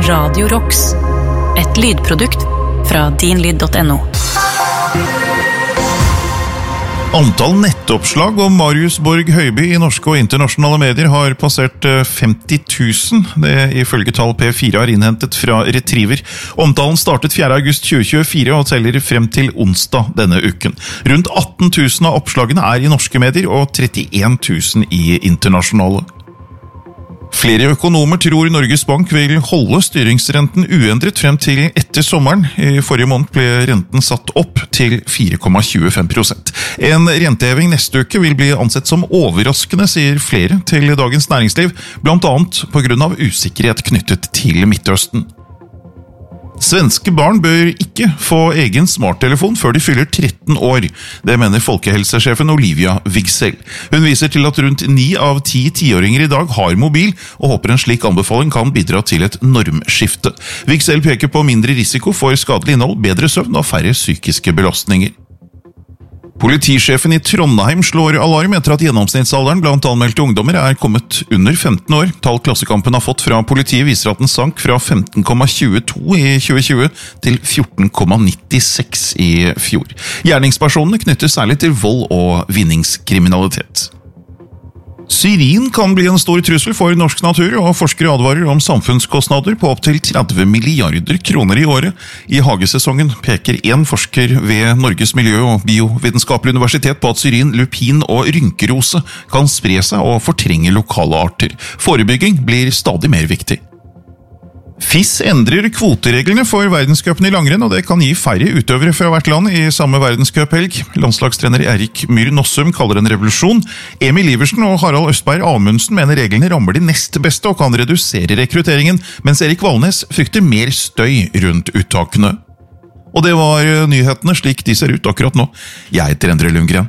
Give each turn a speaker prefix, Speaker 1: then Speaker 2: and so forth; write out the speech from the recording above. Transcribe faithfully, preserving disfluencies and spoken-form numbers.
Speaker 1: Radio Rocks, et lydprodukt fra din lyd punktum no.
Speaker 2: Antall nettoppslag om Marius Borg Høiby i norske og internasjonale medier har passert femti tusen, det ifølge tall P fire har innhentet fra Retriever. Omtalen startet fjerde august tjue tjuefire og teller frem til onsdag denne uken. Rundt atten tusen av oppslagene er i norske medier og trettien tusen i internasjonale. Flere økonomer tror Norges Bank vil holde styringsrenten uendret frem til etter sommeren. I forrige måned ble renten satt opp til fire komma tjuefem prosent. En renteheving neste uke vil bli ansett som overraskende, sier flere til Dagens Næringsliv, blant annet på grunn av usikkerhet knyttet til Midtøsten. Svenske barn bør ikke få egen smarttelefon før de fyller tretten år. Det mener folkehelsesjefen Olivia Wigsell. Hun viser til at rundt ni av ti tiåringer i dag har mobil, og håper en slik anbefaling kan bidra til et normskifte. Wigsell peker på mindre risiko for skadelig innhold, bedre søvn og færre psykiske belastninger. Politisjefen i Trondheim slår alarm etter at gjennomsnittsalderen blant anmeldte ungdommer er kommet under femten år. Tall Klassekampen har fått fra politiet viser at den sank fra femten komma tjueto i tjue tjue til fjorten komma nittiseks i fjor. Gjerningspersonene knytter særlig til vold og vinningskriminalitet. Syrin kan bli en stor trussel for norsk natur, og forskere advarer om samfunnskostnader på opp til tretti milliarder kroner i året. I hagesesongen peker en forsker ved Norges miljø- og biovitenskapelige universitet på at syrin, lupin og rynkerose kan spre seg og fortrenge lokale arter. Forebygging blir stadig mer viktig. F I S endrer kvotereglene for verdenscupen i langrenn, og det kan gi færre utøvere fra hvert land i samme verdenscuphelg. Landslagstrener Erik Myhr Nossum kaller en revolusjon. Emil Iversen og Harald Østberg Amundsen mener reglene rammer de nest beste og kan redusere rekrutteringen, mens Erik Valnes frykter mer støy rundt uttakene. Og det var nyhetene slik de ser ut akkurat nå. Jeg heter Endre Lundgren.